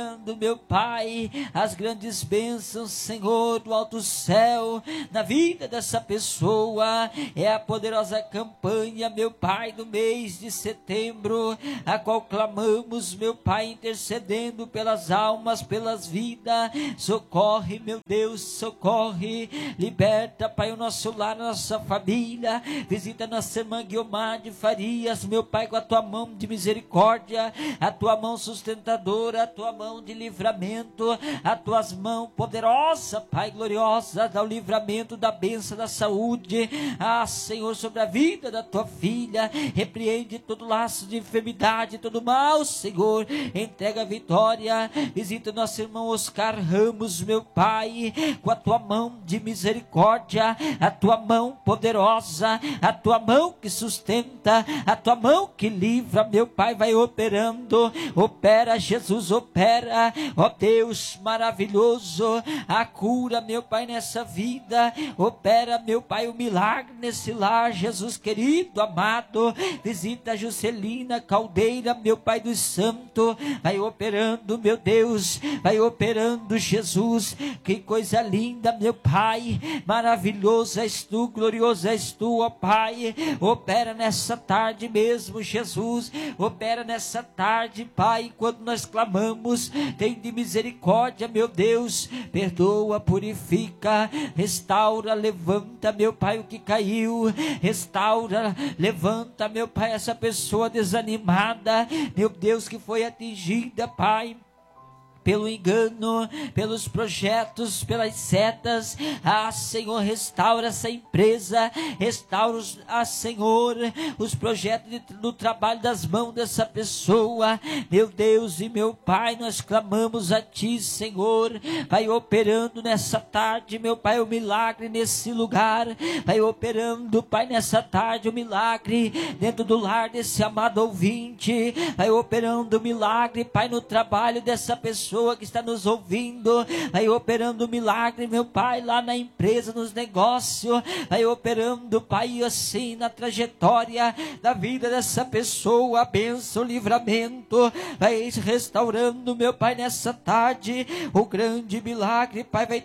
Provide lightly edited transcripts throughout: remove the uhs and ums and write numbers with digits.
do meu Pai, as grandes bênçãos, Senhor, do alto céu, na vida dessa pessoa. É a poderosa campanha, meu Pai, do mês de setembro, a qual clamamos, meu Pai, intercedendo pelas almas, pelas vidas. Socorre, meu Deus, socorre, liberta, Pai, o nosso lar, a nossa família. Visita nossa irmã Guiomar de Farias, meu Pai, com a tua mão de misericórdia, a tua mão sustentadora, a tua mão de livramento, as tuas mãos poderosa, Pai, gloriosa, dá o livramento, da bênção, da saúde, Senhor, sobre a vida da tua filha. Repreende todo laço de enfermidade, todo mal, Senhor, entrega a vitória. Visita nosso irmão Oscar Ramos, meu Pai, com a tua mão de misericórdia, a tua mão poderosa, a tua mão que sustenta, a tua mão que livra, meu Pai, vai operando. Opera, Jesus, opera, ó Deus maravilhoso, a cura, meu Pai, nessa vida. Opera, meu Pai, o milagre nesse lar, Jesus querido, amado. Visita a Juscelina Caldeira, meu Pai dos santos, vai operando, meu Deus, vai operando, Jesus. Que coisa linda, meu Pai, maravilhoso és tu, glorioso és tu, ó Pai. Opera nessa tarde mesmo, Jesus, opera nessa tarde, Pai, quando nós clamamos. Tem de misericórdia, meu Deus, perdoa, purifica, restaura, levanta, meu Pai, o que caiu, restaura, levanta, meu Pai, essa pessoa desanimada, meu Deus, que foi atingida, Pai, pelo engano, pelos projetos, pelas setas. Senhor, restaura essa empresa, restaura, Senhor, os projetos do trabalho das mãos dessa pessoa, meu Deus e meu Pai. Nós clamamos a Ti, Senhor, vai operando nessa tarde, meu Pai, o milagre nesse lugar, vai operando, Pai, nessa tarde o milagre dentro do lar desse amado ouvinte, vai operando o milagre, Pai, no trabalho dessa pessoa que está nos ouvindo, vai operando o milagre, meu Pai, lá na empresa, nos negócios, vai operando, Pai, assim, na trajetória da vida dessa pessoa, a bênção, o livramento, vai restaurando, meu Pai, nessa tarde, o grande milagre, Pai, vai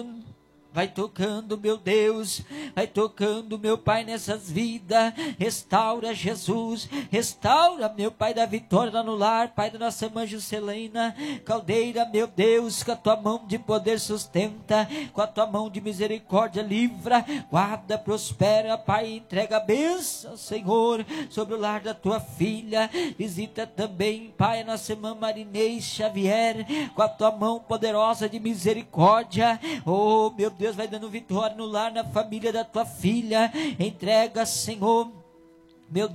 tocando, meu Deus, vai tocando, meu Pai, nessas vidas. Restaura, Jesus, restaura, meu Pai, da vitória lá no lar, Pai, da nossa irmã Juscelina Caldeira, meu Deus, com a tua mão de poder sustenta, com a tua mão de misericórdia livra, guarda, prospera, Pai, entrega a bênção, Senhor, sobre o lar da tua filha. Visita também, Pai, a nossa irmã Marinês Xavier, com a tua mão poderosa de misericórdia. Oh, meu Deus, vai dando vitória no lar, na família da tua filha. Entrega, Senhor, meu Deus,